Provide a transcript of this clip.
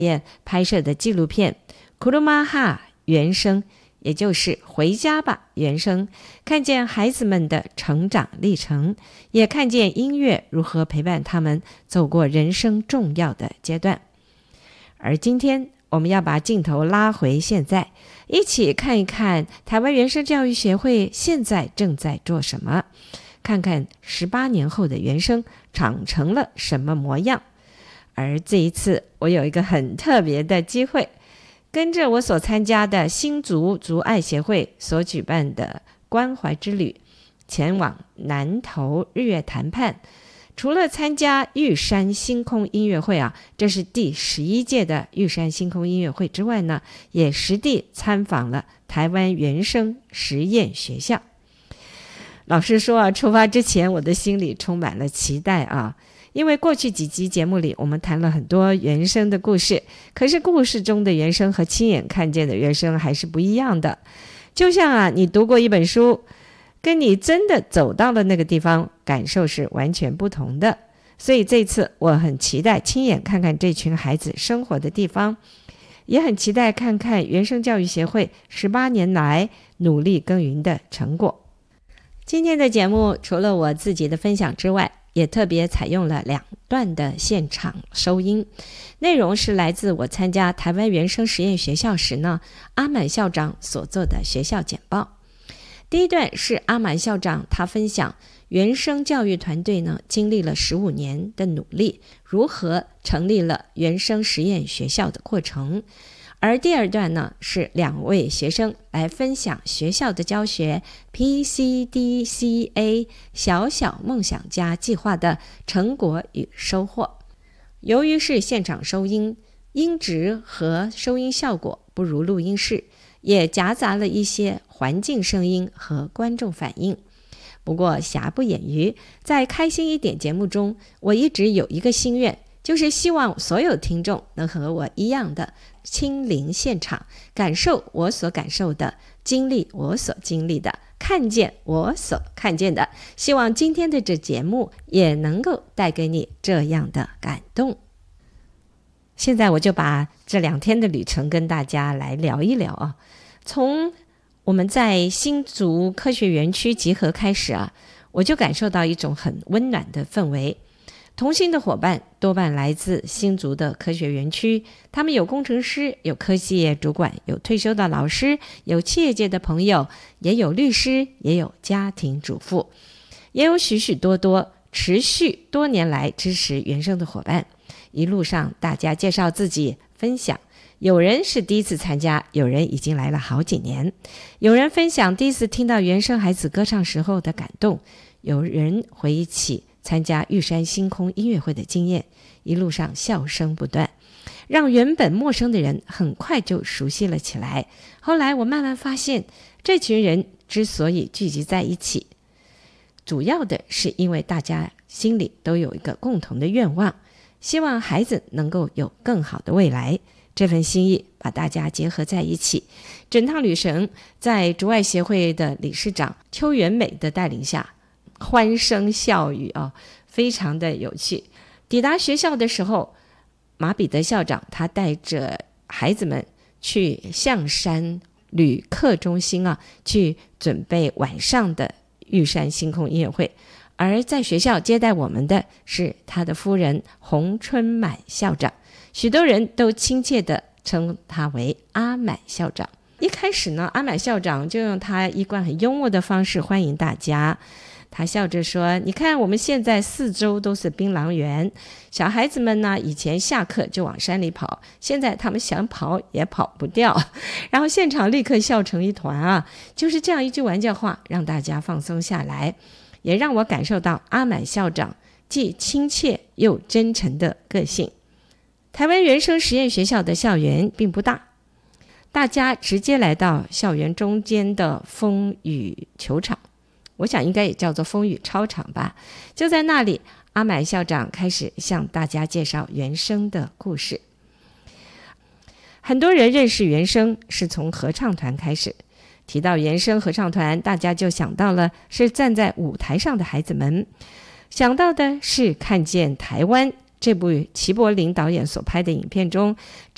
拍摄的纪录片《Kurumaha》原声，也就是回家吧原声，看见孩子们的成长历程，也看见音乐如何陪伴他们走过人生重要的阶段。而今天我们要把镜头拉回现在，一起看一看台湾原声教育协会现在正在做什么，看看18年后的原声长成了什么模样。而这一次我有一个很特别的机会，跟着我所参加的新竹竹爱协会所举办的关怀之旅，前往南投日月潭畔。除了参加玉山星空音乐会这是第11届的玉山星空音乐会之外呢，也实地参访了台湾原声实验学校。老实说出发之前我的心里充满了期待因为过去几集节目里我们谈了很多原声的故事，可是故事中的原声和亲眼看见的原声还是不一样的。就像你读过一本书，跟你真的走到了那个地方，感受是完全不同的。所以这次我很期待亲眼看看这群孩子生活的地方，也很期待看看原声教育协会18年来努力耕耘的成果。今天的节目除了我自己的分享之外，也特别采用了2段的现场收音，内容是来自我参加台湾原声实验学校时呢，阿满校长所做的学校简报。第一段是阿满校长他分享原声教育团队呢经历了15年的努力，如何成立了原声实验学校的过程。而第二段呢是2位学生来分享学校的教学 PCDCA 小小梦想家计划的成果与收获。由于是现场收音，音质和收音效果不如录音室，也夹杂了一些环境声音和观众反应。不过瑕不掩瑜，在开心一点节目中，我一直有一个心愿，就是希望所有听众能和我一样的亲临现场，感受我所感受的，经历我所经历的，看见我所看见的。希望今天的这节目也能够带给你这样的感动。现在我就把这2天的旅程跟大家来聊一聊从我们在新竹科学园区集合开始我就感受到一种很温暖的氛围。同行的伙伴多半来自新竹的科学园区，他们有工程师，有科技业主管，有退休的老师，有企业界的朋友，也有律师，也有家庭主妇，也有许许多多持续多年来支持原声的伙伴。一路上大家介绍自己，分享，有人是第一次参加，有人已经来了好几年，有人分享第一次听到原声孩子歌唱时候的感动，有人回忆起参加玉山星空音乐会的经验。一路上笑声不断，让原本陌生的人很快就熟悉了起来。后来我慢慢发现，这群人之所以聚集在一起，主要的是因为大家心里都有一个共同的愿望，希望孩子能够有更好的未来。这份心意把大家结合在一起。整趟旅程在竹爱协会的理事长邱元美的带领下，欢声笑语非常的有趣。抵达学校的时候，马彼得校长他带着孩子们去象山旅客中心去准备晚上的玉山星空音乐会。而在学校接待我们的是他的夫人洪春满校长，许多人都亲切地称他为阿满校长。一开始呢，阿满校长就用他一贯很幽默的方式欢迎大家。他笑着说，你看我们现在4周都是槟榔园，小孩子们呢以前下课就往山里跑，现在他们想跑也跑不掉。然后现场立刻笑成一团就是这样一句玩笑话让大家放松下来，也让我感受到阿满校长既亲切又真诚的个性。台湾原声实验学校的校园并不大，大家直接来到校园中间的风雨球场，我想应该也叫做风雨操场吧。就在那里，阿满校长开始向大家介绍原声的故事。很多人认识原声是从合唱团开始，提到原声合唱团，大家就想到了是站在舞台上的孩子们，想到的是看见台湾这部齐柏林导演所拍的影片中